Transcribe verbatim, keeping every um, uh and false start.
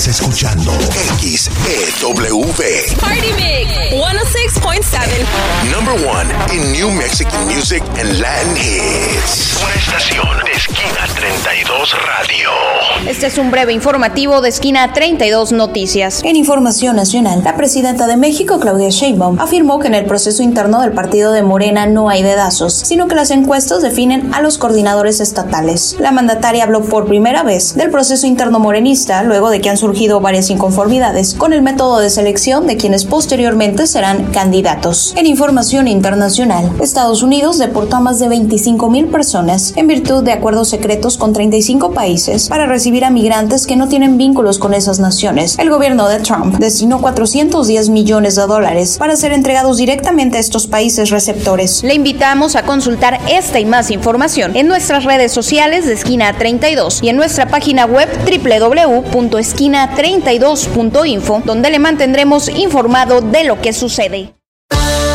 Estás escuchando X E W. Party Mix ciento seis punto siete. Number one in New Mexican music and Latin hits. Una estación de Esquina treinta y dos Radio. Este es un breve informativo de Esquina treinta y dos Noticias. En información nacional, la presidenta de México, Claudia Sheinbaum, afirmó que en el proceso interno del partido de Morena no hay dedazos, sino que las encuestas definen a los coordinadores estatales. La mandataria habló por primera vez del proceso interno morenista, luego de que han surgido varias inconformidades con el método de selección de quienes posteriormente serán candidatos. En información internacional, Estados Unidos deportó a más de veinticinco mil personas en virtud de acuerdos secretos con treinta y cinco países para recibir a migrantes que no tienen vínculos con esas naciones. El gobierno de Trump destinó cuatrocientos diez millones de dólares para ser entregados directamente a estos países receptores. Le invitamos a consultar esta y más información en nuestras redes sociales de Esquina treinta y dos y en nuestra página web doble u doble u doble u punto esquina treinta y dos punto info, donde le mantendremos informado de lo que sucede.